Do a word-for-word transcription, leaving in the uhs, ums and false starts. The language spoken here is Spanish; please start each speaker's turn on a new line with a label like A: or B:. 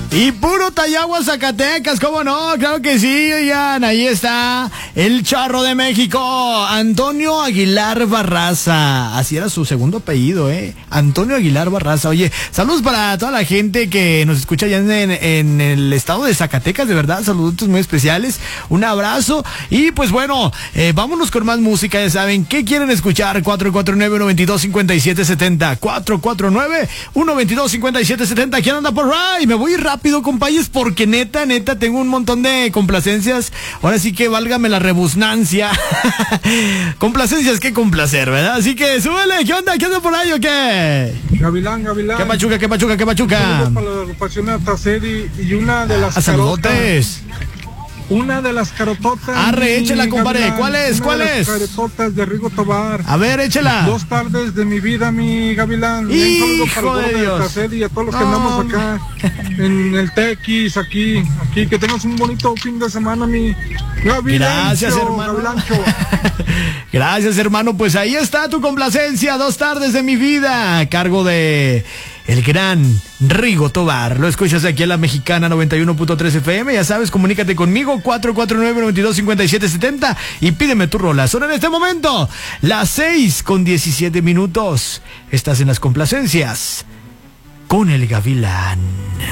A: Y puro Tayagua, Zacatecas, ¿cómo no? Claro que sí, oigan, ahí está el charro de México, Antonio Aguilar Barraza. Así era su segundo apellido, ¿eh? Antonio Aguilar Barraza. Oye, saludos para toda la gente que nos escucha allá en, en el estado de Zacatecas, de verdad, saludos muy especiales. Un abrazo. Y pues bueno, eh, vámonos con más música, ya saben, ¿qué quieren escuchar? cuatro cuatro nueve, uno dos dos, cinco siete siete cero. cuatro cuatro nueve, uno dos dos, cinco siete siete cero. ¿Quién anda por ahí? Me voy rápido, compañeros, porque neta, neta, tengo un montón de complacencias. Ahora sí que válgame la rebusnancia. Complacencias que complacer, ¿verdad? Así que súbele, ¿qué onda? ¿Qué anda por ahí o qué?
B: Gavilán, Gavilán.
A: ¿Qué pachuca, qué pachuca, qué pachuca?
B: Para la agrupación Ataceri y una de las
A: ah, saludotes.
B: Una de las carototas.
A: Arre, échela, compadre. Gavilán. ¿Cuál es?
B: Una
A: ¿Cuál
B: de
A: es?
B: Las carototas de Rigo Tobar.
A: A ver, échela.
B: Dos tardes de mi vida, mi Gavilán.
A: Hijo de Dios.
B: De y a todos los que no. andamos acá en el Tequis, aquí, aquí. Que tengas un bonito fin de semana, mi Gavilán.
A: Gracias, hermano. Gracias, hermano. Pues ahí está tu complacencia. Dos tardes de mi vida. A cargo de el gran Rigo Tobar. Lo escuchas aquí en La Mexicana noventa y uno punto tres F M. Ya sabes, comunícate conmigo cuatro cuatro nueve, uno dos, cinco siete siete cero y pídeme tu rola. Son en este momento las seis con diecisiete minutos. Estás en las complacencias con el Gavilán.